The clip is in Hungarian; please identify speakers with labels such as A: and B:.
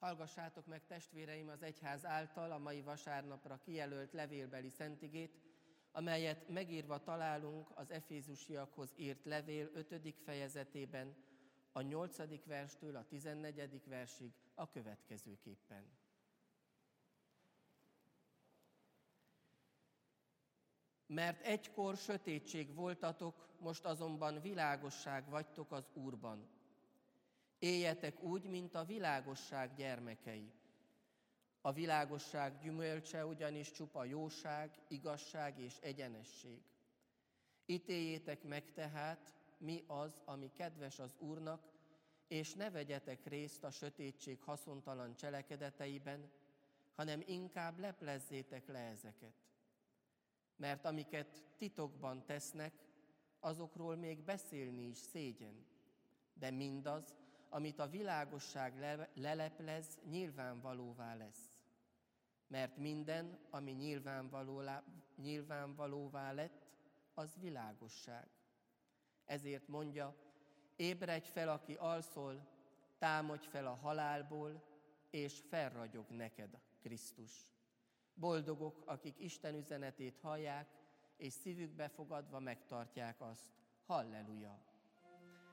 A: Hallgassátok meg, testvéreim, az egyház által a mai vasárnapra kijelölt levélbeli szentigét, amelyet megírva találunk az Efézusiakhoz írt levél 5. fejezetében, a 8. verstől a 14. versig a következőképpen. Mert egykor sötétség voltatok, most azonban világosság vagytok az Úrban. Éljetek úgy, mint a világosság gyermekei. A világosság gyümölcse ugyanis csupa jóság, igazság és egyenesség. Ítéljétek meg tehát, mi az, ami kedves az Úrnak, és ne vegyetek részt a sötétség haszontalan cselekedeteiben, hanem inkább leplezzétek le ezeket. Mert amiket titokban tesznek, azokról még beszélni is szégyen, de mindaz, amit a világosság leleplez, nyilvánvalóvá lesz. Mert minden, ami nyilvánvalóvá lett, az világosság. Ezért mondja, ébredj fel, aki alszol, támadj fel a halálból, és felragyog neked Krisztus. Boldogok, akik Isten üzenetét hallják, és szívükbe fogadva megtartják azt. Halleluja!